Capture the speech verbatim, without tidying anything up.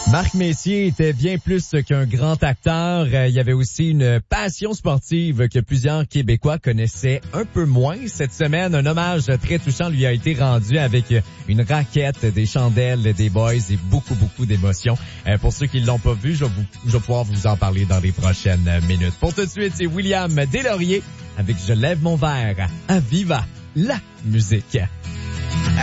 Marc Messier était bien plus qu'un grand acteur. Il y avait aussi une passion sportive que plusieurs Québécois connaissaient un peu moins. Cette semaine, un hommage très touchant lui a été rendu avec une raquette, des chandelles, des boys et beaucoup, beaucoup d'émotions. Pour ceux qui ne l'ont pas vu, je vais, vous, je vais pouvoir vous en parler dans les prochaines minutes. Pour tout de suite, c'est William Deslauriers avec Je lève mon verre à Viva la musique.